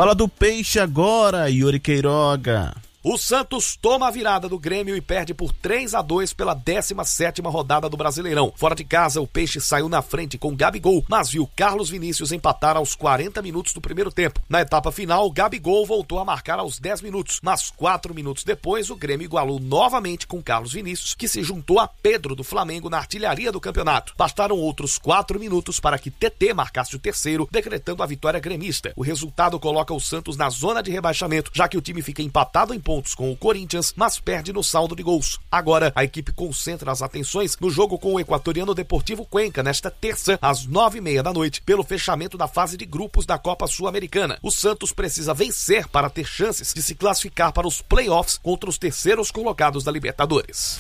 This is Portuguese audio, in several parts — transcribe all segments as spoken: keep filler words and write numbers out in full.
Fala do Peixe agora, Yuri Queiroga. O Santos toma a virada do Grêmio e perde por três a dois pela décima sétima rodada do Brasileirão. Fora de casa, o Peixe saiu na frente com Gabigol, mas viu Carlos Vinícius empatar aos quarenta minutos do primeiro tempo. Na etapa final, Gabigol voltou a marcar aos dez minutos, mas quatro minutos depois, o Grêmio igualou novamente com Carlos Vinícius, que se juntou a Pedro do Flamengo na artilharia do campeonato. Bastaram outros quatro minutos para que T T marcasse o terceiro, decretando a vitória gremista. O resultado coloca o Santos na zona de rebaixamento, já que o time fica empatado em pontos com o Corinthians, mas perde no saldo de gols. Agora, a equipe concentra as atenções no jogo com o equatoriano Deportivo Cuenca, nesta terça, às nove e meia da noite, pelo fechamento da fase de grupos da Copa Sul-Americana. O Santos precisa vencer para ter chances de se classificar para os playoffs contra os terceiros colocados da Libertadores.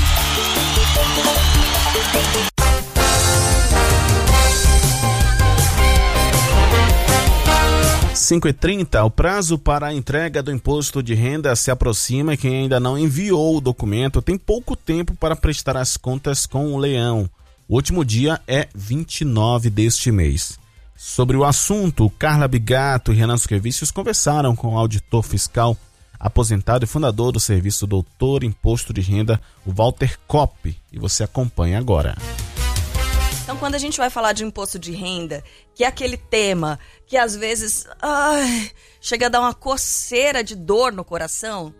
cinco e trinta, o prazo para a entrega do imposto de renda se aproxima e quem ainda não enviou o documento tem pouco tempo para prestar as contas com o Leão. O último dia é vinte e nove deste mês. Sobre o assunto, Carla Bigato e Renan Suquevicius conversaram com o auditor fiscal, aposentado e fundador do serviço Doutor Imposto de Renda, o Walter Kopp, e você acompanha agora. Então, quando a gente vai falar de imposto de renda, que é aquele tema que às vezes ai, chega a dar uma coceira de dor no coração,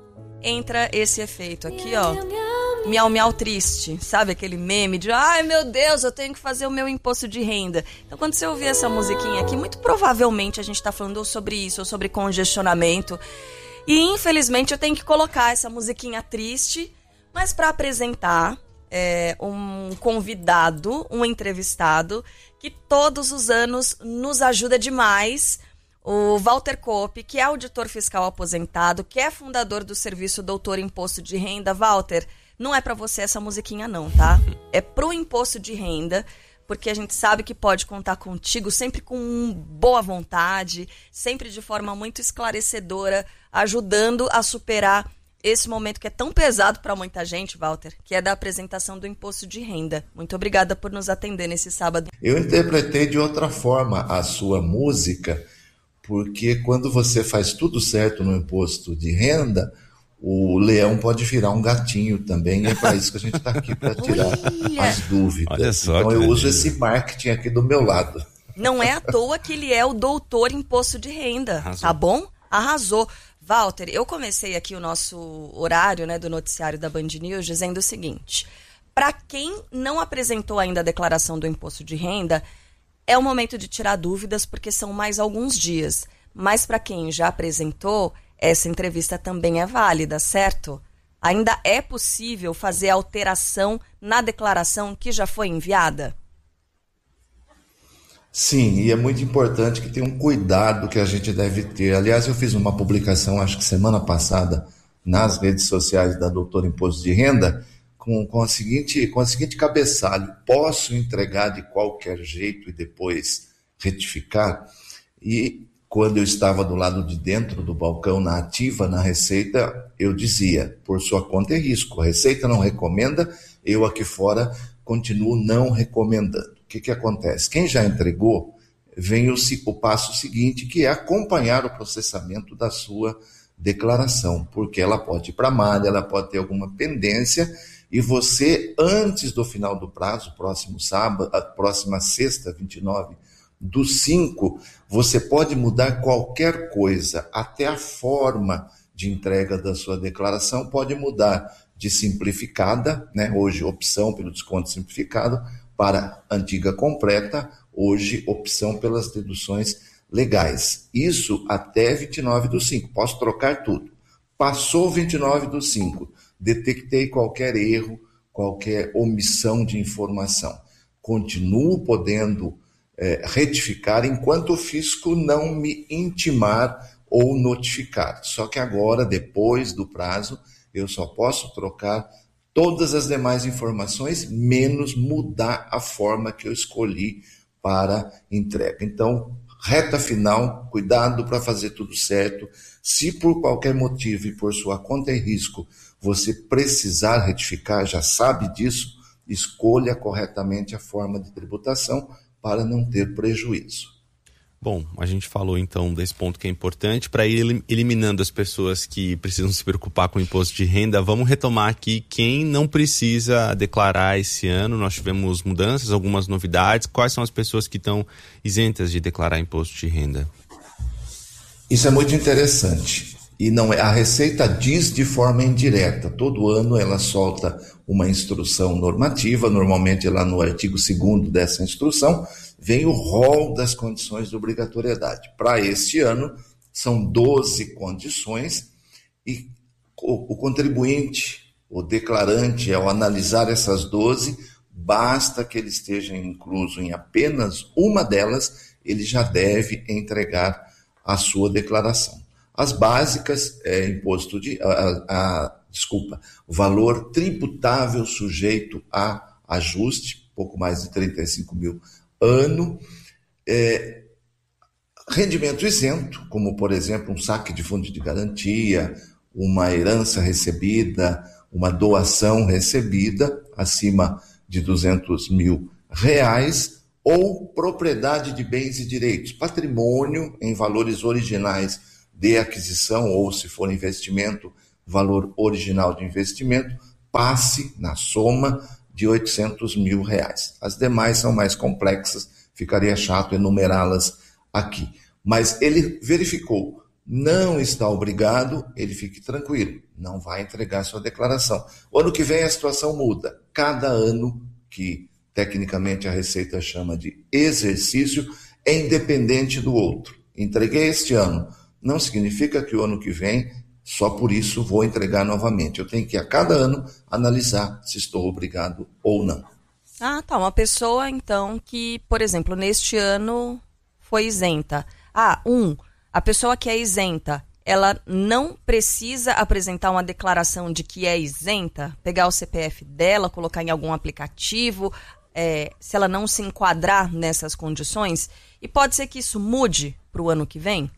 entra esse efeito aqui, ó, miau miau triste, sabe aquele meme de ai meu Deus, eu tenho que fazer o meu imposto de renda. Então, quando você ouvir essa musiquinha aqui, muito provavelmente a gente está falando sobre isso, ou sobre congestionamento, e infelizmente eu tenho que colocar essa musiquinha triste, mas para apresentar É, um convidado, um entrevistado, que todos os anos nos ajuda demais, o Walter Kopp, que é auditor fiscal aposentado, que é fundador do serviço Doutor Imposto de Renda. Walter, não é para você essa musiquinha não, tá? É pro imposto de renda, porque a gente sabe que pode contar contigo sempre com boa vontade, sempre de forma muito esclarecedora, ajudando a superar esse momento que é tão pesado para muita gente, Walter, que é da apresentação do imposto de renda. Muito obrigada por nos atender nesse sábado. Eu interpretei de outra forma a sua música, porque quando você faz tudo certo no imposto de renda, o leão pode virar um gatinho também, e é para isso que a gente está aqui, para tirar as dúvidas. Olha só, então eu lindo. uso esse marketing aqui do meu lado. Não é à toa que ele é o doutor imposto de renda, Arrasou. Tá bom? Arrasou. Walter, eu comecei aqui o nosso horário, né, do noticiário da Band News dizendo o seguinte: para quem não apresentou ainda a declaração do imposto de renda, é o momento de tirar dúvidas porque são mais alguns dias. Mas para quem já apresentou, essa entrevista também é válida, certo? Ainda é possível fazer alteração na declaração que já foi enviada? Sim, e é muito importante que tenha um cuidado que a gente deve ter. Aliás, eu fiz uma publicação, acho que semana passada, nas redes sociais da Doutor Imposto de Renda, com, com, a seguinte, com a seguinte cabeçalho: posso entregar de qualquer jeito e depois retificar? E quando eu estava do lado de dentro do balcão, na ativa, na Receita, eu dizia, por sua conta e risco, a Receita não recomenda, eu aqui fora continuo não recomendando. O que, que acontece? Quem já entregou, vem o, o passo seguinte, que é acompanhar o processamento da sua declaração, porque ela pode ir para a malha, ela pode ter alguma pendência, e você, antes do final do prazo, próximo sábado, a próxima sexta, vinte e nove do cinco, você pode mudar qualquer coisa, até a forma de entrega da sua declaração pode mudar de simplificada, né, hoje opção pelo desconto simplificado, para antiga completa, hoje opção pelas deduções legais. Isso até vinte e nove do cinco, posso trocar tudo. Passou vinte e nove do cinco, detectei qualquer erro, qualquer omissão de informação. Continuo podendo é, retificar enquanto o fisco não me intimar ou notificar. Só que agora, depois do prazo, eu só posso trocar todas as demais informações, menos mudar a forma que eu escolhi para entrega. Então, reta final, cuidado para fazer tudo certo. Se por qualquer motivo e por sua conta e risco você precisar retificar, já sabe disso, escolha corretamente a forma de tributação para não ter prejuízo. Bom, a gente falou então desse ponto que é importante. Para ir eliminando as pessoas que precisam se preocupar com o imposto de renda, vamos retomar aqui quem não precisa declarar esse ano. Nós tivemos mudanças, algumas novidades. Quais são as pessoas que estão isentas de declarar imposto de renda? Isso é muito interessante. E não é, a Receita diz de forma indireta. Todo ano ela solta uma instrução normativa, normalmente lá no artigo segundo dessa instrução, vem o rol das condições de obrigatoriedade. Para este ano, são doze condições e o, o contribuinte, o declarante, ao analisar essas doze, basta que ele esteja incluso em apenas uma delas, ele já deve entregar a sua declaração. As básicas é imposto de, a, a, desculpa, valor tributável sujeito a ajuste, pouco mais de trinta e cinco mil ano, é, rendimento isento, como por exemplo um saque de fundo de garantia, uma herança recebida, uma doação recebida acima de duzentos mil reais, ou propriedade de bens e direitos, patrimônio em valores originais de aquisição, ou se for investimento, valor original de investimento, passe na soma de oitocentos mil reais. As demais são mais complexas, ficaria chato enumerá-las aqui. Mas ele verificou, não está obrigado, ele fique tranquilo, não vai entregar sua declaração. O ano que vem a situação muda. Cada ano, que tecnicamente a Receita chama de exercício, é independente do outro. Entreguei este ano, não significa que o ano que vem, só por isso vou entregar novamente. Eu tenho que a cada ano analisar se estou obrigado ou não. Ah, tá. Uma pessoa, então, que, por exemplo, neste ano foi isenta. Ah, um, a pessoa que é isenta, ela não precisa apresentar uma declaração de que é isenta, pegar o C P F dela, colocar em algum aplicativo, é, se ela não se enquadrar nessas condições, e pode ser que isso mude para o ano que vem?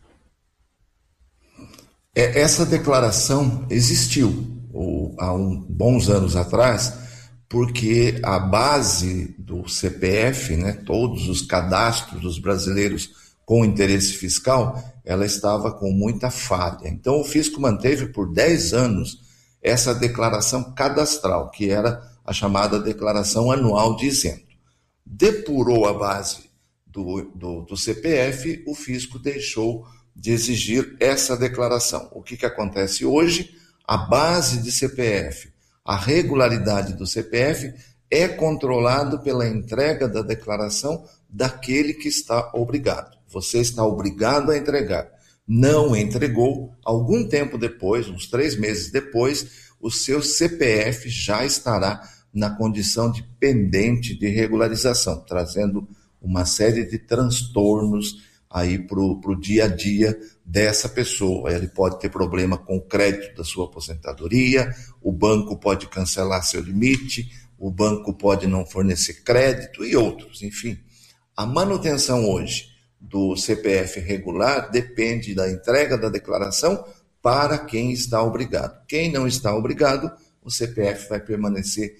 Essa declaração existiu ou, há um, bons anos atrás, porque a base do C P F, né, todos os cadastros dos brasileiros com interesse fiscal, ela estava com muita falha. Então o fisco manteve por dez anos essa declaração cadastral, que era a chamada declaração anual de isento. Depurou a base do, do, do C P F, o fisco deixou de exigir essa declaração. O que, que acontece hoje? A base de C P F, a regularidade do C P F é controlado pela entrega da declaração daquele que está obrigado. Você está obrigado a entregar. Não entregou, algum tempo depois, uns três meses depois, o seu C P F já estará na condição de pendente de regularização, trazendo uma série de transtornos aí para o dia a dia dessa pessoa. Ele pode ter problema com o crédito da sua aposentadoria, o banco pode cancelar seu limite, o banco pode não fornecer crédito e outros. Enfim, a manutenção hoje do C P F regular depende da entrega da declaração para quem está obrigado. Quem não está obrigado, o C P F vai permanecer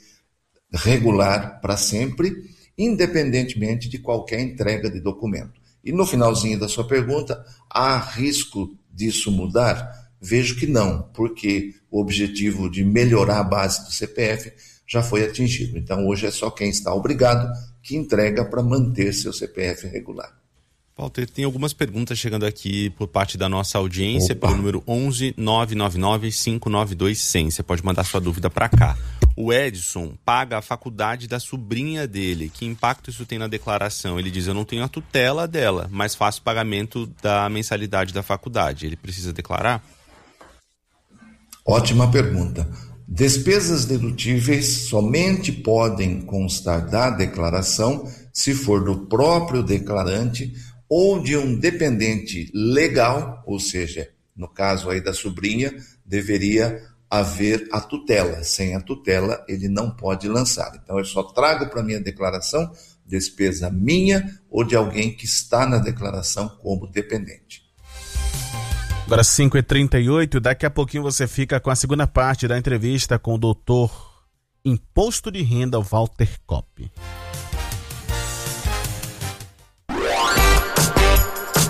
regular para sempre, independentemente de qualquer entrega de documento. E no finalzinho da sua pergunta, há risco disso mudar? Vejo que não, porque o objetivo de melhorar a base do C P F já foi atingido. Então hoje é só quem está obrigado que entrega para manter seu C P F regular. Walter, tem algumas perguntas chegando aqui por parte da nossa audiência, Opa. pelo número onze nove nove nove cinco nove dois zero zero. Você pode mandar sua dúvida para cá. O Edson paga a faculdade da sobrinha dele. Que impacto isso tem na declaração? Ele diz, eu não tenho a tutela dela, mas faço pagamento da mensalidade da faculdade. Ele precisa declarar? Ótima pergunta. Despesas dedutíveis somente podem constar da declaração se for do próprio declarante ou de um dependente legal, ou seja, no caso aí da sobrinha, deveria haver a tutela. Sem a tutela, ele não pode lançar. Então, eu só trago para minha declaração despesa minha ou de alguém que está na declaração como dependente. Agora cinco e trinta e oito, daqui a pouquinho você fica com a segunda parte da entrevista com o doutor Imposto de Renda, Walter Kopp.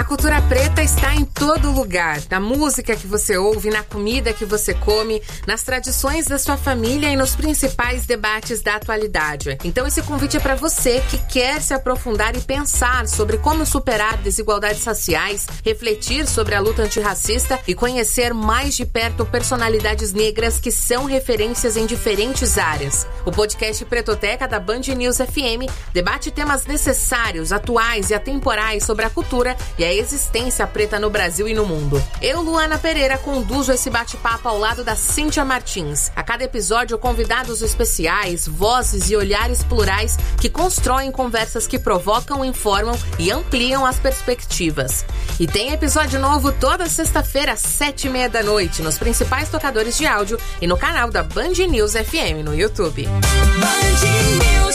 cultura preta está em todo lugar, na música que você ouve, na comida que você come, nas tradições da sua família e nos principais debates da atualidade. Então esse convite é para você que quer se aprofundar e pensar sobre como superar desigualdades raciais, refletir sobre a luta antirracista e conhecer mais de perto personalidades negras que são referências em diferentes áreas. O podcast Pretoteca da Band News F M debate temas necessários, atuais e atemporais sobre a cultura e a existência preta no Brasil e no mundo. Eu, Luana Pereira, conduzo esse bate-papo ao lado da Cíntia Martins. A cada episódio, convidados especiais, vozes e olhares plurais que constroem conversas que provocam, informam e ampliam as perspectivas. E tem episódio novo toda sexta-feira às sete e meia da noite nos principais tocadores de áudio e no canal da Band News F M no YouTube. Band News.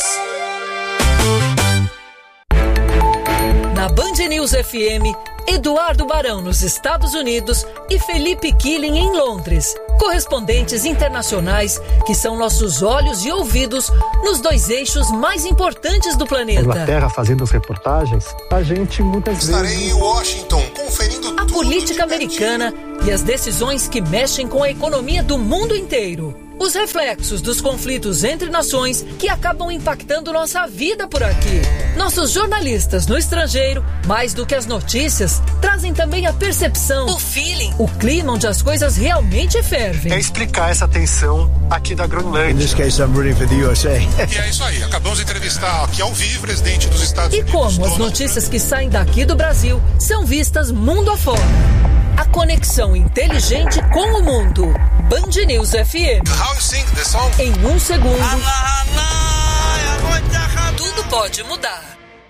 Na Band News F M, Eduardo Barão nos Estados Unidos e Felipe Killing em Londres. Correspondentes internacionais que são nossos olhos e ouvidos nos dois eixos mais importantes do planeta. Inglaterra fazendo as reportagens, a gente muitas Estarei vezes... Estarei em Washington conferindo a política americana e as decisões que mexem com a economia do mundo inteiro. Os reflexos dos conflitos entre nações que acabam impactando nossa vida por aqui. Nossos jornalistas no estrangeiro, mais do que as notícias, trazem também a percepção, o feeling, o clima onde as coisas realmente fervem. É explicar essa tensão aqui da Groenlândia. In this case, I'm rooting for the U S A. E é isso aí, acabamos de entrevistar aqui ao vivo o presidente dos Estados e Unidos. E como as notícias que saem daqui do Brasil são vistas mundo afora. A conexão inteligente com o mundo. Band News F M. How you sing the song? Em um segundo, tudo pode mudar.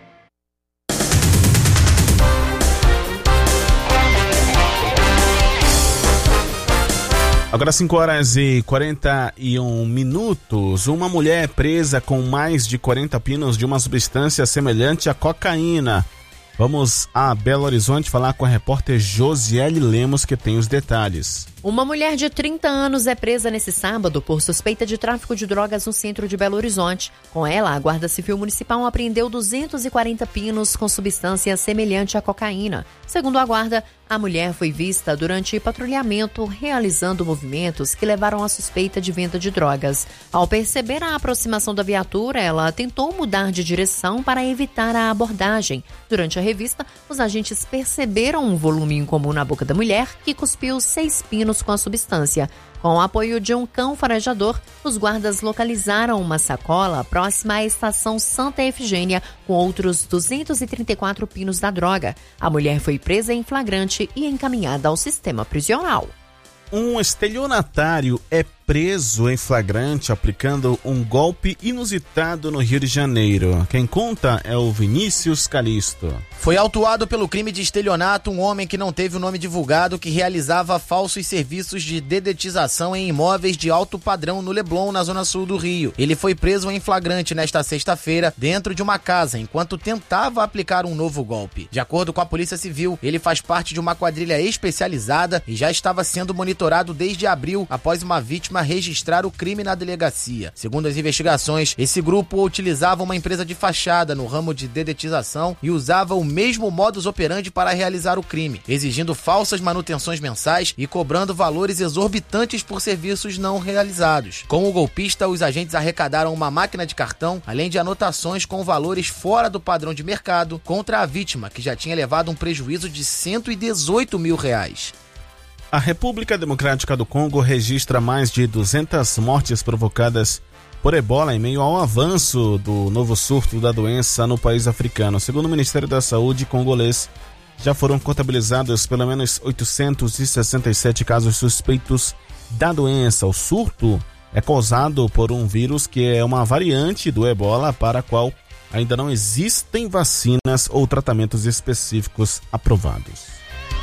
Agora cinco horas e quarenta e um minutos. Uma mulher é presa com mais de quarenta pinos de uma substância semelhante à cocaína. Vamos a Belo Horizonte falar com a repórter Josiele Lemos, que tem os detalhes. Uma mulher de trinta anos é presa nesse sábado por suspeita de tráfico de drogas no centro de Belo Horizonte. Com ela, a Guarda Civil Municipal apreendeu duzentos e quarenta pinos com substância semelhante à cocaína. Segundo a Guarda, a mulher foi vista durante patrulhamento realizando movimentos que levaram à suspeita de venda de drogas. Ao perceber a aproximação da viatura, ela tentou mudar de direção para evitar a abordagem. Durante a revista, os agentes perceberam um volume incomum na boca da mulher, que cuspiu seis pinos com a substância. Com o apoio de um cão farejador, os guardas localizaram uma sacola próxima à estação Santa Efigênia com outros duzentos e trinta e quatro pinos da droga. A mulher foi presa em flagrante e encaminhada ao sistema prisional. Um estelionatário é preso em flagrante aplicando um golpe inusitado no Rio de Janeiro. Quem conta é o Vinícius Calisto. Foi autuado pelo crime de estelionato um homem que não teve o nome divulgado que realizava falsos serviços de dedetização em imóveis de alto padrão no Leblon, na zona sul do Rio. Ele foi preso em flagrante nesta sexta-feira dentro de uma casa enquanto tentava aplicar um novo golpe. De acordo com a Polícia Civil, ele faz parte de uma quadrilha especializada e já estava sendo monitorado desde abril após uma vítima registrar o crime na delegacia. Segundo as investigações, esse grupo utilizava uma empresa de fachada no ramo de dedetização e usava o mesmo modus operandi para realizar o crime, exigindo falsas manutenções mensais e cobrando valores exorbitantes por serviços não realizados. Com o golpista, os agentes arrecadaram uma máquina de cartão, além de anotações com valores fora do padrão de mercado contra a vítima, que já tinha levado um prejuízo de cento e dezoito mil reais. A República Democrática do Congo registra mais de duzentas mortes provocadas por ebola em meio ao avanço do novo surto da doença no país africano. Segundo o Ministério da Saúde congolês, já foram contabilizados pelo menos oitocentos e sessenta e sete casos suspeitos da doença. O surto é causado por um vírus que é uma variante do ebola para a qual ainda não existem vacinas ou tratamentos específicos aprovados.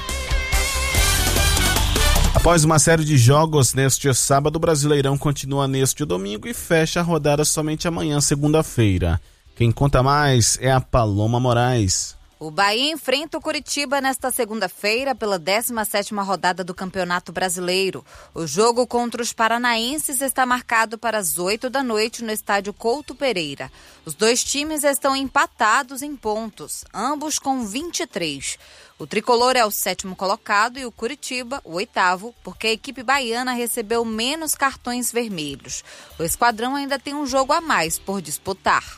Após uma série de jogos neste sábado, o Brasileirão continua neste domingo e fecha a rodada somente amanhã, segunda-feira. Quem conta mais é a Paloma Moraes. O Bahia enfrenta o Curitiba nesta segunda-feira pela décima sétima rodada do Campeonato Brasileiro. O jogo contra os paranaenses está marcado para as oito da noite no estádio Couto Pereira. Os dois times estão empatados em pontos, ambos com vinte e três. O tricolor é o sétimo colocado e o Curitiba, o oitavo, porque a equipe baiana recebeu menos cartões vermelhos. O esquadrão ainda tem um jogo a mais por disputar.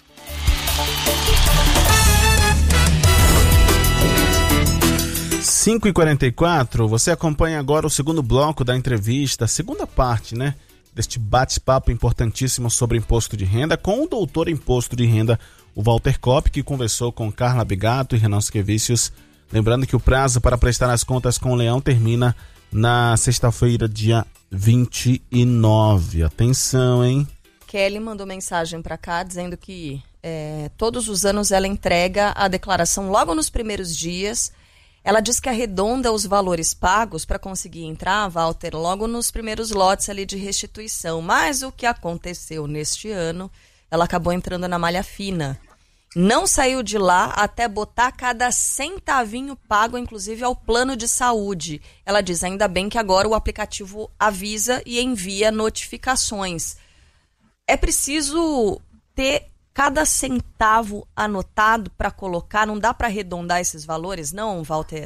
cinco e quarenta e quatro, você acompanha agora o segundo bloco da entrevista, a segunda parte, né, deste bate-papo importantíssimo sobre imposto de renda com o doutor em imposto de renda, o Walter Kopp, que conversou com Carla Bigato e Renan Siquevicius. Lembrando que o prazo para prestar as contas com o Leão termina na sexta-feira, dia vinte e nove. Atenção, hein? Kelly mandou mensagem para cá dizendo que é, todos os anos ela entrega a declaração logo nos primeiros dias. Ela diz que arredonda os valores pagos para conseguir entrar, Walter, logo nos primeiros lotes ali de restituição. Mas o que aconteceu neste ano, ela acabou entrando na malha fina. Não saiu de lá até botar cada centavinho pago, inclusive ao plano de saúde. Ela diz, ainda bem que agora o aplicativo avisa e envia notificações. É preciso ter cada centavo anotado para colocar? Não dá para arredondar esses valores, não, Walter?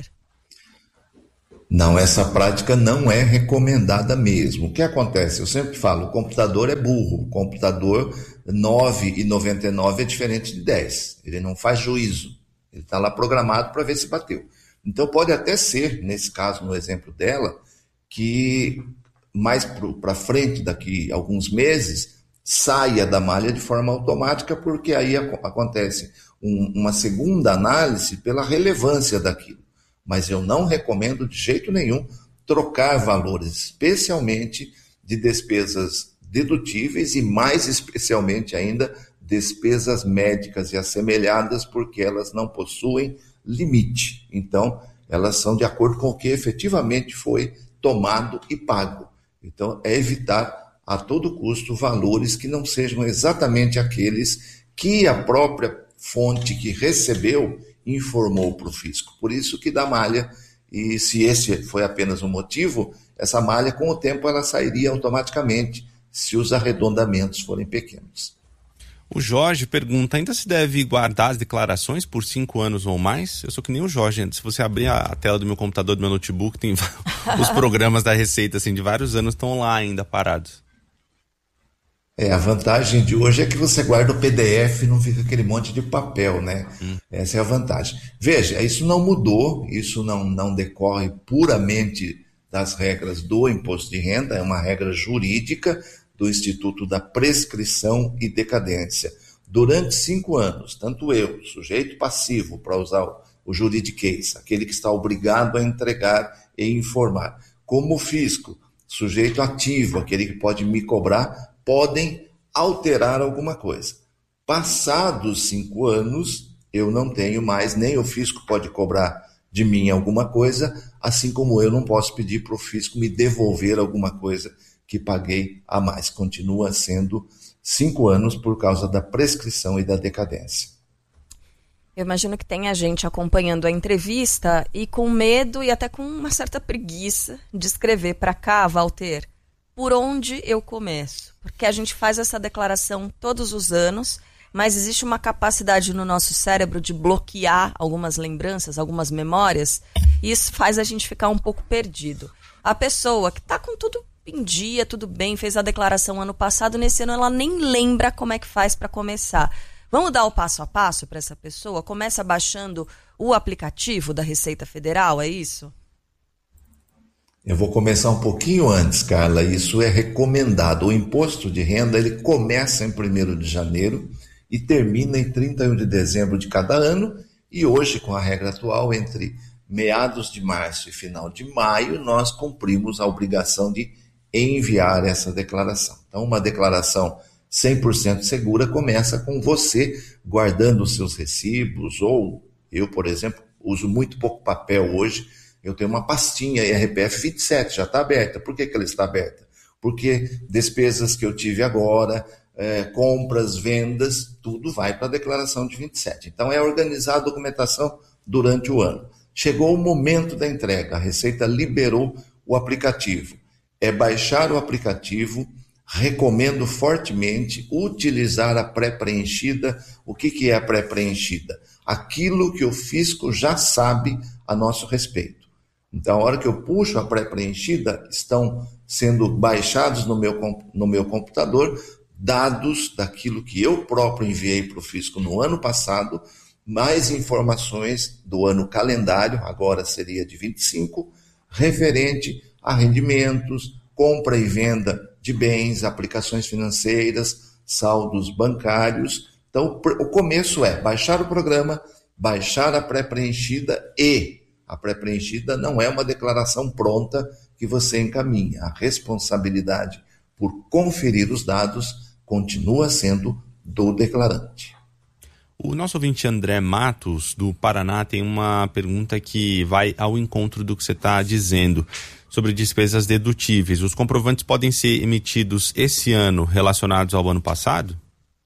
Não, essa prática não é recomendada mesmo. O que acontece? Eu sempre falo, o computador é burro. O computador nove e noventa e nove é diferente de dez. Ele não faz juízo. Ele está lá programado para ver se bateu. Então pode até ser, nesse caso, no exemplo dela, que mais para frente, daqui a alguns meses, saia da malha de forma automática, porque aí acontece um, uma segunda análise pela relevância daquilo. Mas eu não recomendo de jeito nenhum trocar valores, especialmente de despesas dedutíveis e mais especialmente ainda despesas médicas e assemelhadas, porque elas não possuem limite. Então, elas são de acordo com o que efetivamente foi tomado e pago. Então, é evitar a todo custo valores que não sejam exatamente aqueles que a própria fonte que recebeu informou para o fisco. Por isso que dá malha, e se esse foi apenas um motivo, essa malha com o tempo ela sairia automaticamente se os arredondamentos forem pequenos. O Jorge pergunta, ainda se deve guardar as declarações por cinco anos ou mais? Eu sou que nem o Jorge, se você abrir a tela do meu computador, do meu notebook, tem os programas da Receita assim, de vários anos estão lá ainda parados. É, a vantagem de hoje é que você guarda o P D F e não fica aquele monte de papel, né? Hum. Essa é a vantagem. Veja, isso não mudou, isso não, não decorre puramente das regras do imposto de renda, é uma regra jurídica do Instituto da Prescrição e Decadência. Durante cinco anos, tanto eu, sujeito passivo, para usar o, o juridiquês, aquele que está obrigado a entregar e informar, como o fisco, sujeito ativo, aquele que pode me cobrar, podem alterar alguma coisa. Passados cinco anos, eu não tenho mais, nem o fisco pode cobrar de mim alguma coisa, assim como eu não posso pedir para o fisco me devolver alguma coisa que paguei a mais. Continua sendo cinco anos por causa da prescrição e da decadência. Eu imagino que tenha gente acompanhando a entrevista e com medo e até com uma certa preguiça de escrever para cá, Walter, por onde eu começo? Porque a gente faz essa declaração todos os anos, mas existe uma capacidade no nosso cérebro de bloquear algumas lembranças, algumas memórias, e isso faz a gente ficar um pouco perdido. A pessoa que está com tudo em dia, tudo bem, fez a declaração ano passado, nesse ano ela nem lembra como é que faz para começar. Vamos dar o passo a passo para essa pessoa? Começa baixando o aplicativo da Receita Federal, é isso? Eu vou começar um pouquinho antes, Carla. Isso é recomendado. O imposto de renda ele começa em primeiro de janeiro e termina em trinta e um de dezembro de cada ano. E hoje, com a regra atual, entre meados de março e final de maio, nós cumprimos a obrigação de enviar essa declaração. Então, uma declaração cem por cento segura começa com você guardando os seus recibos, ou eu, por exemplo, uso muito pouco papel hoje. Eu tenho uma pastinha R P F vinte e sete, já está aberta. Por que que ela está aberta? Porque despesas que eu tive agora, é, compras, vendas, tudo vai para a declaração de vinte e sete. Então é organizar a documentação durante o ano. Chegou o momento da entrega, a Receita liberou o aplicativo. É baixar o aplicativo, recomendo fortemente utilizar a pré-preenchida. O que, que é a pré-preenchida? Aquilo que o fisco já sabe a nosso respeito. Então, a hora que eu puxo a pré-preenchida, estão sendo baixados no meu, no meu computador dados daquilo que eu próprio enviei para o fisco no ano passado, mais informações do ano calendário, agora seria de vinte e cinco, referente a rendimentos, compra e venda de bens, aplicações financeiras, saldos bancários. Então, o começo é baixar o programa, baixar a pré-preenchida e a pré-preenchida não é uma declaração pronta que você encaminha. A responsabilidade por conferir os dados continua sendo do declarante. O nosso ouvinte André Matos, do Paraná, tem uma pergunta que vai ao encontro do que você está dizendo sobre despesas dedutíveis. Os comprovantes podem ser emitidos esse ano relacionados ao ano passado?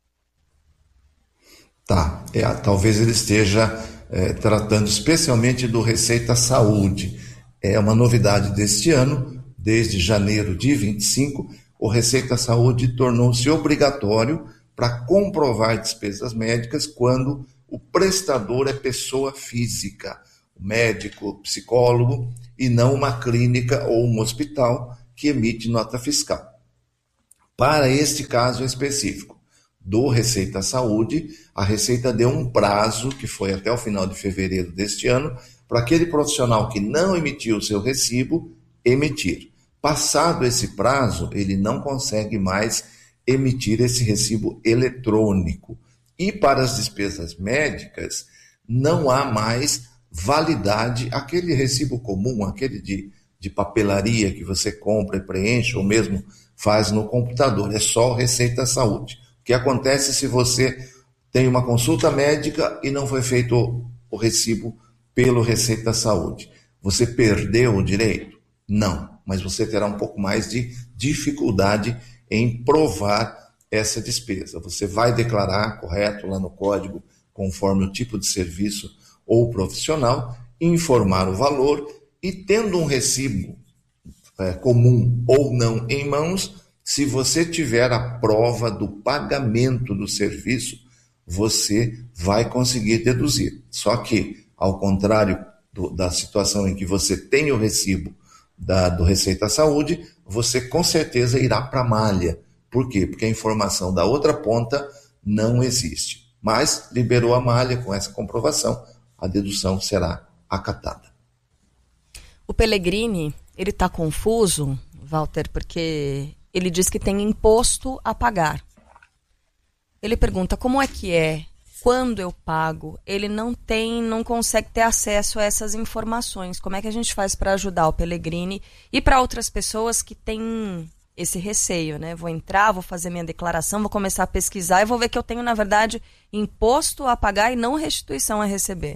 Tá, é, talvez ele esteja é, tratando especialmente do Receita Saúde. É uma novidade deste ano, desde janeiro de vinte e cinco, o Receita Saúde tornou-se obrigatório para comprovar despesas médicas quando o prestador é pessoa física, médico, psicólogo, e não uma clínica ou um hospital que emite nota fiscal. Para este caso específico do Receita Saúde, a Receita deu um prazo, que foi até o final de fevereiro deste ano, para aquele profissional que não emitiu o seu recibo, emitir. Passado esse prazo, ele não consegue mais emitir esse recibo eletrônico. E para as despesas médicas, não há mais validade, aquele recibo comum, aquele de, de papelaria que você compra e preenche, ou mesmo faz no computador, é só o Receita Saúde. O que acontece se você tem uma consulta médica e não foi feito o, o recibo pelo Receita Saúde? Você perdeu o direito? Não, mas você terá um pouco mais de dificuldade em provar essa despesa. Você vai declarar, correto, lá no código, conforme o tipo de serviço ou profissional, informar o valor e, tendo um recibo é, comum ou não em mãos, se você tiver a prova do pagamento do serviço, você vai conseguir deduzir. Só que, ao contrário do, da situação em que você tem o recibo da, do Receita Saúde, você com certeza irá para a malha. Por quê? Porque a informação da outra ponta não existe. Mas liberou a malha com essa comprovação, a dedução será acatada. O Pellegrini, ele está confuso, Walter, porque ele diz que tem imposto a pagar. Ele pergunta como é que é, quando eu pago, ele não tem, não consegue ter acesso a essas informações. Como é que a gente faz para ajudar o Pellegrini e para outras pessoas que têm esse receio, né? Vou entrar, vou fazer minha declaração, vou começar a pesquisar e vou ver que eu tenho, na verdade, imposto a pagar e não restituição a receber.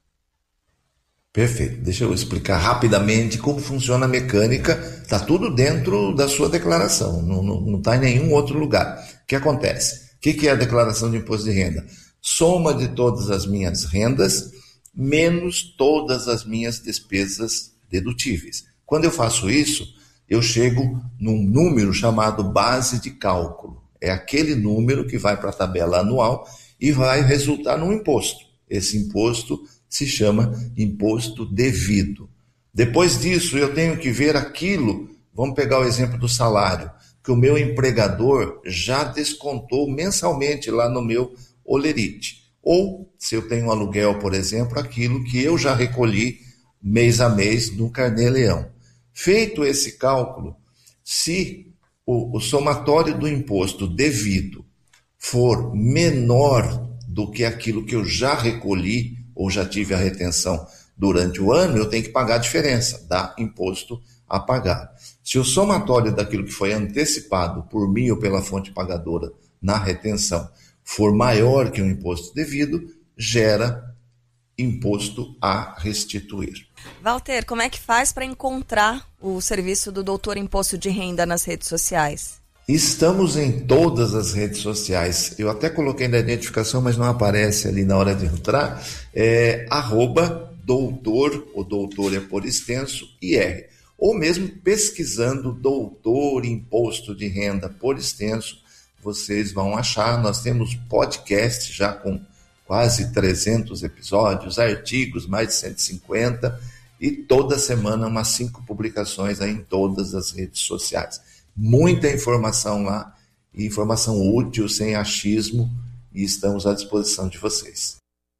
Perfeito. Deixa eu explicar rapidamente como funciona a mecânica. Está tudo dentro da sua declaração, não está em nenhum outro lugar. O que acontece? O que, que é a declaração de imposto de renda? Soma de todas as minhas rendas, menos todas as minhas despesas dedutíveis. Quando eu faço isso, eu chego num número chamado base de cálculo. É aquele número que vai para a tabela anual e vai resultar num imposto. Esse imposto se chama imposto devido. Depois disso, eu tenho que ver aquilo, vamos pegar o exemplo do salário, que o meu empregador já descontou mensalmente lá no meu olerite. Ou, se eu tenho um aluguel, por exemplo, aquilo que eu já recolhi mês a mês no Carnê-Leão. Feito esse cálculo, se o, o somatório do imposto devido for menor do que aquilo que eu já recolhi ou já tive a retenção durante o ano, eu tenho que pagar a diferença, dá imposto a pagar. Se o somatório daquilo que foi antecipado por mim ou pela fonte pagadora na retenção for maior que o imposto devido, gera imposto a restituir. Walter, como é que faz para encontrar o serviço do Doutor Imposto de Renda nas redes sociais? Estamos em todas as redes sociais. Eu até coloquei na identificação, mas não aparece ali na hora de entrar. É arroba doutor, o doutor é por extenso, I R. Ou mesmo pesquisando doutor imposto de renda por extenso, vocês vão achar. Nós temos podcast já com quase trezentos episódios, artigos, mais de cento e cinquenta, e toda semana umas cinco publicações aí em todas as redes sociais. Muita informação lá, informação útil, sem achismo, e estamos à disposição de vocês.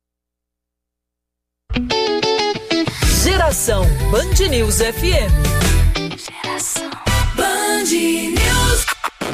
Geração Band News F M. Geração Band News.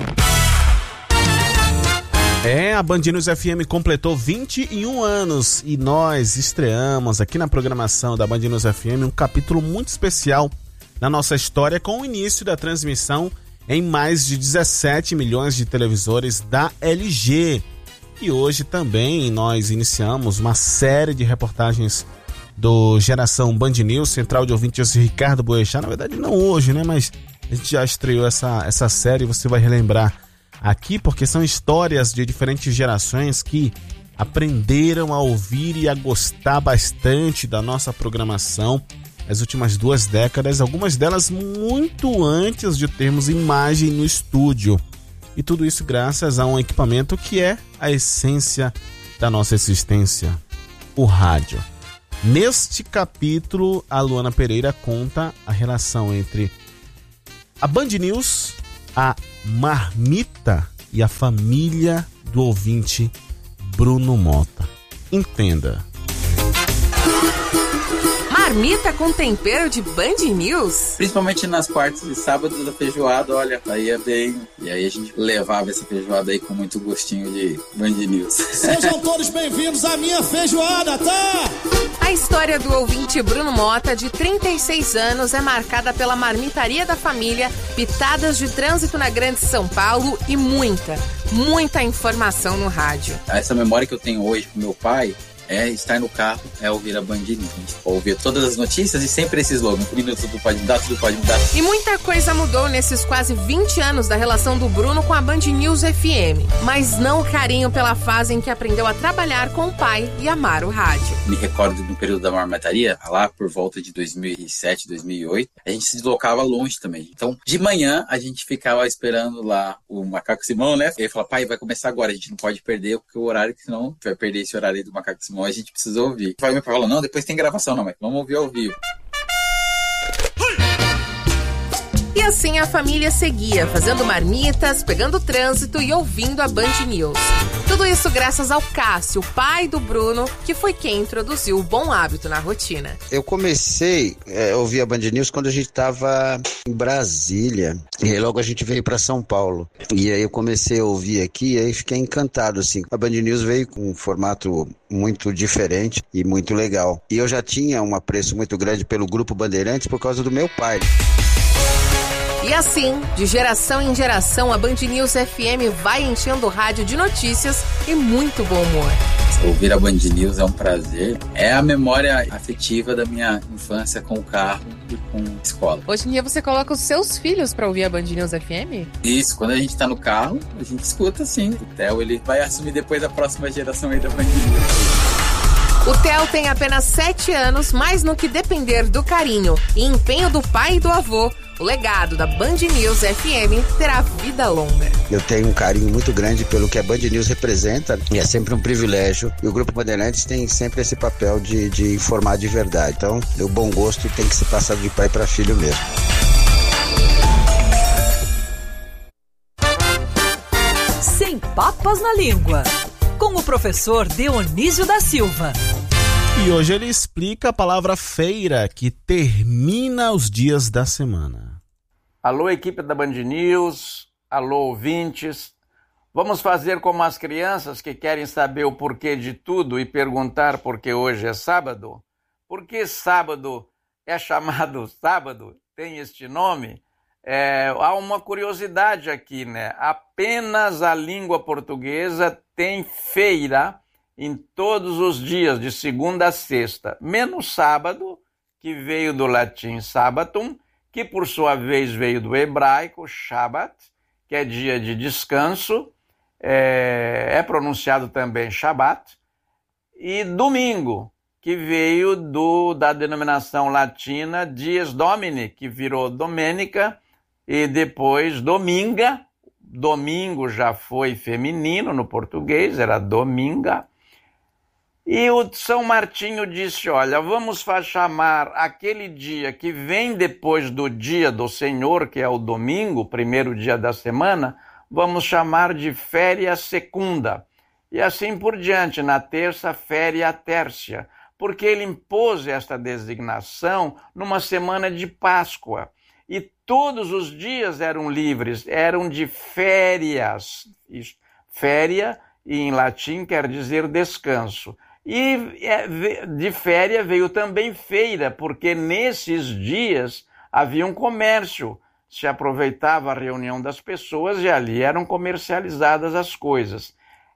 É, a Band News F M completou vinte e um anos e nós estreamos aqui na programação da Band News F M um capítulo muito especial na nossa história, com o início da transmissão em mais de dezessete milhões de televisores da L G. E hoje também nós iniciamos uma série de reportagens do Geração Band News, Central de Ouvintes Ricardo Boechat. Na verdade não hoje, né? Mas a gente já estreou essa, essa série, você vai relembrar aqui, porque são histórias de diferentes gerações que aprenderam a ouvir e a gostar bastante da nossa programação as últimas duas décadas, algumas delas muito antes de termos imagem no estúdio. E tudo isso graças a um equipamento que é a essência da nossa existência, o rádio. Neste capítulo, a Luana Pereira conta a relação entre a Band News, a marmita e a família do ouvinte Bruno Mota. Entenda. Marmita com tempero de Band News? Principalmente nas quartas e sábados da feijoada, olha, aí é bem... E aí a gente levava essa feijoada aí com muito gostinho de Band News. Sejam todos bem-vindos à minha feijoada, tá? A história do ouvinte Bruno Mota, de trinta e seis anos, é marcada pela marmitaria da família, pitadas de trânsito na Grande São Paulo e muita, muita informação no rádio. Essa memória que eu tenho hoje com meu pai é estar no carro, é ouvir a Band News. A gente ouvir todas as notícias e sempre esse slogan: um minuto tudo pode mudar, tudo pode mudar. E muita coisa mudou nesses quase vinte anos da relação do Bruno com a Band News F M. Mas não o carinho pela fase em que aprendeu a trabalhar com o pai e amar o rádio. Me recordo no período da marmitaria, lá por volta de dois mil e sete, dois mil e oito, a gente se deslocava longe também. Então, de manhã, a gente ficava esperando lá o Macaco Simão, né? Ele falou: pai, vai começar agora, a gente não pode perder porque o horário, que senão vai perder esse horário aí do Macaco Simão, a gente precisa ouvir. Aí meu pai falou: não, depois tem gravação, não, mas vamos ouvir ao vivo. E assim a família seguia, fazendo marmitas, pegando trânsito e ouvindo a Band News. Tudo isso graças ao Cássio, pai do Bruno, que foi quem introduziu o bom hábito na rotina. Eu comecei a é, ouvir a Band News quando a gente estava em Brasília. E aí logo a gente veio para São Paulo. E aí eu comecei a ouvir aqui e aí fiquei encantado, assim. A Band News veio com um formato muito diferente e muito legal. E eu já tinha um apreço muito grande pelo Grupo Bandeirantes por causa do meu pai. E assim, de geração em geração, a Band News F M vai enchendo o rádio de notícias e muito bom humor. Ouvir a Band News é um prazer. É a memória afetiva da minha infância com o carro e com a escola. Hoje em dia você coloca os seus filhos pra ouvir a Band News F M? Isso, quando a gente tá no carro, a gente escuta sim. O Theo, ele vai assumir depois da próxima geração aí da Band News. O Theo tem apenas sete anos, mas no que depender do carinho e empenho do pai e do avô, o legado da Band News F M terá vida longa. Eu tenho um carinho muito grande pelo que a Band News representa e é sempre um privilégio. E o Grupo Bandeirantes tem sempre esse papel de, de informar de verdade. Então, o bom gosto tem que ser passado de pai para filho mesmo. Sem papas na língua, com o professor Dionísio da Silva. E hoje ele explica a palavra feira, que termina os dias da semana. Alô, equipe da Band News, alô, ouvintes. Vamos fazer como as crianças que querem saber o porquê de tudo e perguntar por que hoje é sábado? Por que sábado é chamado sábado? Tem este nome? É, há uma curiosidade aqui, né? Apenas a língua portuguesa tem feira em todos os dias, de segunda a sexta, menos sábado, que veio do latim sabatum, que por sua vez veio do hebraico Shabbat, que é dia de descanso, é, é pronunciado também Shabat, e domingo, que veio do, da denominação latina Dies Domini, que virou Domenica, e depois Dominga. Domingo já foi feminino no português, era Dominga. E o São Martinho disse, olha, vamos chamar aquele dia que vem depois do dia do Senhor, que é o domingo, primeiro dia da semana, vamos chamar de féria secunda. E assim por diante, na terça, féria tércia, porque ele impôs esta designação numa semana de Páscoa. E todos os dias eram livres, eram de férias. Féria, em latim, quer dizer descanso. E de féria veio também feira, porque nesses dias havia um comércio. Se aproveitava a reunião das pessoas e ali eram comercializadas as coisas.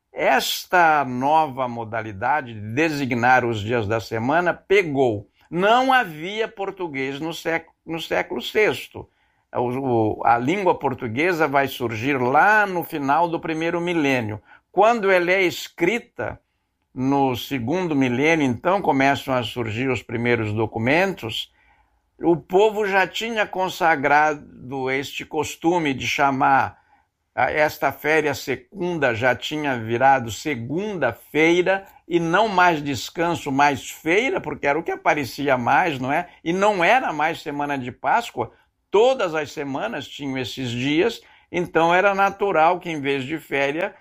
Esta nova modalidade de designar os dias da semana pegou. Não havia português no século, no século sexto. O, o, a língua portuguesa vai surgir lá no final do primeiro milênio. Quando ela é escrita, no segundo milênio, então, começam a surgir os primeiros documentos, o povo já tinha consagrado este costume de chamar esta féria secunda, já tinha virado segunda-feira, e não mais descanso, mais feira, porque era o que aparecia mais, não é? E não era mais semana de Páscoa, todas as semanas tinham esses dias, então era natural que em vez de féria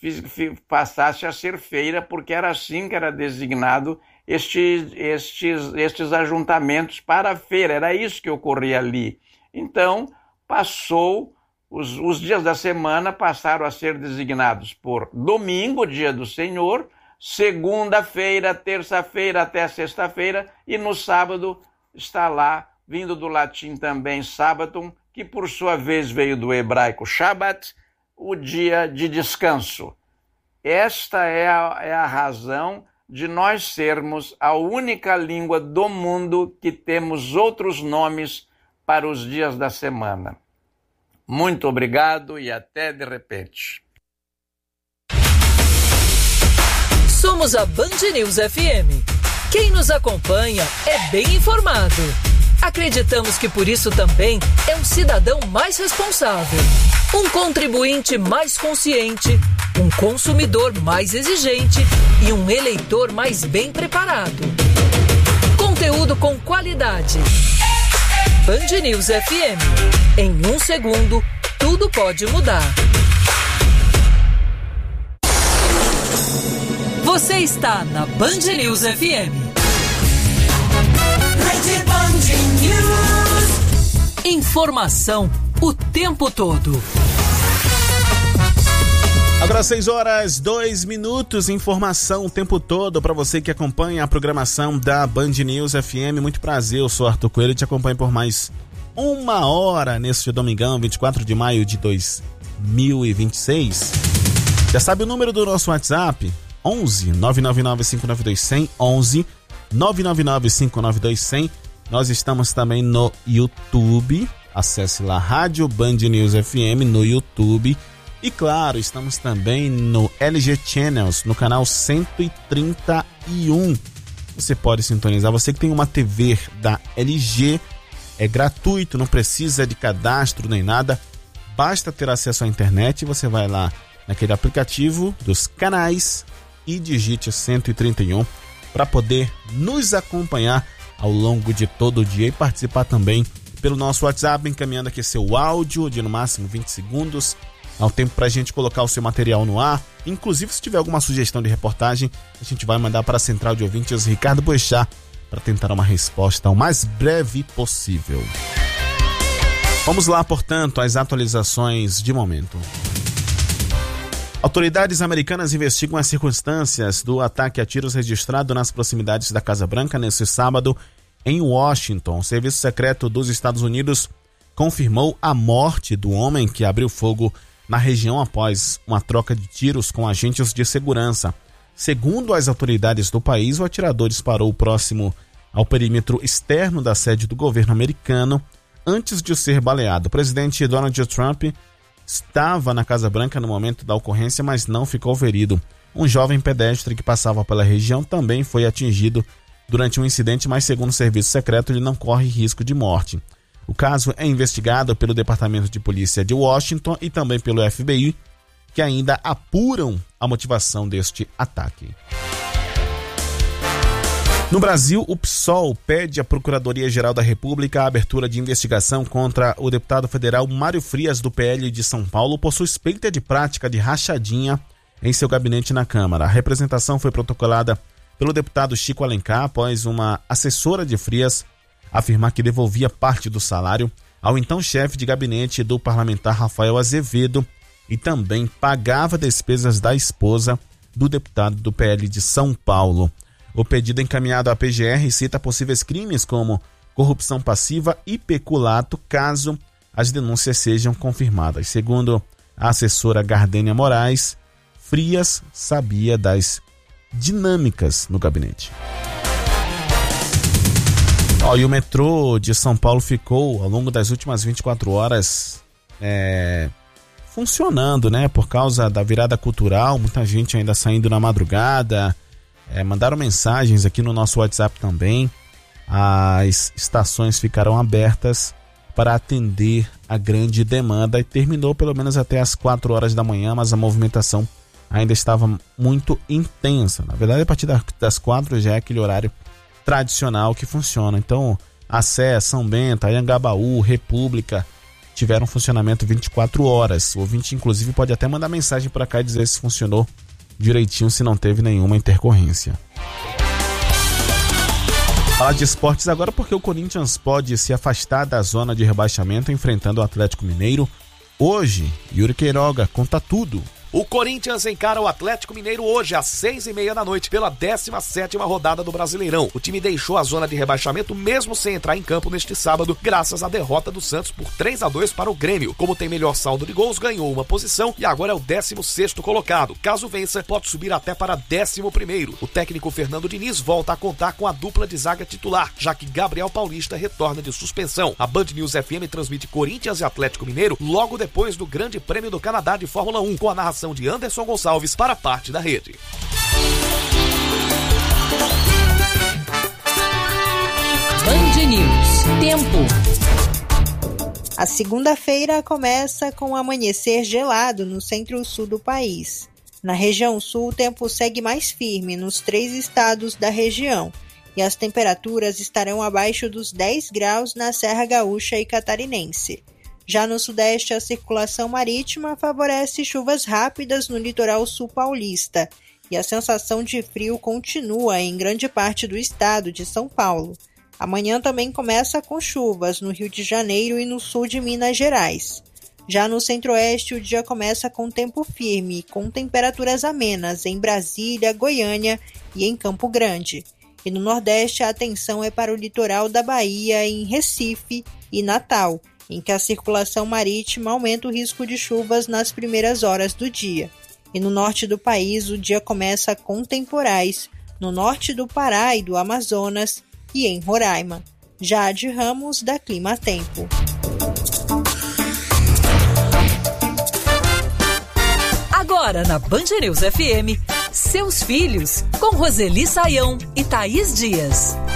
passasse a ser feira, porque era assim que era designado estes, estes, estes ajuntamentos para a feira, era isso que ocorria ali. Então, passou, os, os dias da semana passaram a ser designados por domingo, dia do Senhor, segunda-feira, terça-feira até sexta-feira, e no sábado está lá, vindo do latim também, sábatum, que por sua vez veio do hebraico Shabbat, o dia de descanso. Esta é a, é a razão de nós sermos a única língua do mundo que temos outros nomes para os dias da semana. Muito obrigado e até de repente. Somos a Band News F M. Quem nos acompanha é bem informado. Acreditamos que por isso também é um cidadão mais responsável, um contribuinte mais consciente, um consumidor mais exigente e um eleitor mais bem preparado. Conteúdo com qualidade. Band News F M. Em um segundo, tudo pode mudar. Você está na Band News F M. Rede Band News. Informação o tempo todo. Agora seis horas, dois minutos, informação o tempo todo para você que acompanha a programação da Band News F M. Muito prazer, eu sou Arthur Coelho e te acompanho por mais uma hora neste domingão, vinte e quatro de maio de dois mil e vinte e seis. Já sabe o número do nosso WhatsApp? onze nove nove nove cinco nove dois zero zero, onze nove nove nove cinco nove dois zero zero. Nós estamos também no YouTube. Acesse lá Rádio Band News F M no YouTube. E claro, estamos também no L G Channels, no canal cento e trinta e um. Você pode sintonizar. Você que tem uma T V da L G, é gratuito, não precisa de cadastro nem nada. Basta ter acesso à internet. Você vai lá naquele aplicativo dos canais e digite cento e trinta e um para poder nos acompanhar ao longo de todo o dia e participar também pelo nosso WhatsApp, encaminhando aqui seu áudio de no máximo vinte segundos. Ao tempo para a gente colocar o seu material no ar. Inclusive, se tiver alguma sugestão de reportagem, a gente vai mandar para a Central de Ouvintes Ricardo Boechat para tentar uma resposta o mais breve possível. Vamos lá, portanto, às atualizações de momento. Autoridades americanas investigam as circunstâncias do ataque a tiros registrado nas proximidades da Casa Branca nesse sábado em Washington. O Serviço Secreto dos Estados Unidos confirmou a morte do homem que abriu fogo na região após uma troca de tiros com agentes de segurança. Segundo as autoridades do país, o atirador disparou próximo ao perímetro externo da sede do governo americano antes de ser baleado. O presidente Donald Trump estava na Casa Branca no momento da ocorrência, mas não ficou ferido. Um jovem pedestre que passava pela região também foi atingido durante um incidente, mas segundo o serviço secreto ele não corre risco de morte. O caso é investigado pelo Departamento de Polícia de Washington e também pelo F B I, que ainda apuram a motivação deste ataque. No Brasil, o P SOL pede à Procuradoria-Geral da República a abertura de investigação contra o deputado federal Mário Frias, do P L de São Paulo, por suspeita de prática de rachadinha em seu gabinete na Câmara. A representação foi protocolada pelo deputado Chico Alencar após uma assessora de Frias afirmar que devolvia parte do salário ao então chefe de gabinete do parlamentar Rafael Azevedo e também pagava despesas da esposa do deputado do P L de São Paulo. O pedido encaminhado à P G R cita possíveis crimes como corrupção passiva e peculato, caso as denúncias sejam confirmadas. Segundo a assessora Gardênia Moraes, Frias sabia das dinâmicas no gabinete. Ó, e o metrô de São Paulo ficou, ao longo das últimas vinte e quatro horas, é, funcionando, né? Por causa da virada cultural, muita gente ainda saindo na madrugada. É, mandaram mensagens aqui no nosso WhatsApp também. As estações ficaram abertas para atender a grande demanda e terminou pelo menos até as quatro horas da manhã, mas a movimentação ainda estava muito intensa. Na verdade, a partir das quatro já é aquele horário tradicional que funciona. Então, a Sé, São Bento, Anhangabaú, República tiveram funcionamento vinte e quatro horas. O ouvinte, inclusive, pode até mandar mensagem para cá e dizer se funcionou direitinho, se não teve nenhuma intercorrência. Falar de esportes agora, porque o Corinthians pode se afastar da zona de rebaixamento enfrentando o Atlético Mineiro. Hoje, Yuri Queiroga conta tudo. O Corinthians encara o Atlético Mineiro hoje às seis e meia da noite pela décima sétima rodada do Brasileirão. O time deixou a zona de rebaixamento mesmo sem entrar em campo neste sábado, graças à derrota do Santos por três a dois para o Grêmio. Como tem melhor saldo de gols, ganhou uma posição e agora é o décimo sexto colocado. Caso vença, pode subir até para décimo primeiro. O técnico Fernando Diniz volta a contar com a dupla de zaga titular, já que Gabriel Paulista retorna de suspensão. A Band News F M transmite Corinthians e Atlético Mineiro logo depois do Grande Prêmio do Canadá de Fórmula um, com a narração de Anderson Gonçalves para parte da rede. Band News. Tempo. A segunda-feira começa com um amanhecer gelado no centro-sul do país. Na região sul, o tempo segue mais firme nos três estados da região e as temperaturas estarão abaixo dos dez graus na Serra Gaúcha e Catarinense. Já no sudeste, a circulação marítima favorece chuvas rápidas no litoral sul paulista e a sensação de frio continua em grande parte do estado de São Paulo. Amanhã também começa com chuvas no Rio de Janeiro e no sul de Minas Gerais. Já no centro-oeste, o dia começa com tempo firme, com temperaturas amenas em Brasília, Goiânia e em Campo Grande. E no nordeste, a atenção é para o litoral da Bahia, em Recife e Natal, em que a circulação marítima aumenta o risco de chuvas nas primeiras horas do dia. E no norte do país, o dia começa com temporais, no norte do Pará e do Amazonas e em Roraima. Jade Ramos, da Clima Tempo. Agora na Band News F M, seus filhos, com Roseli Saião e Thaís Dias.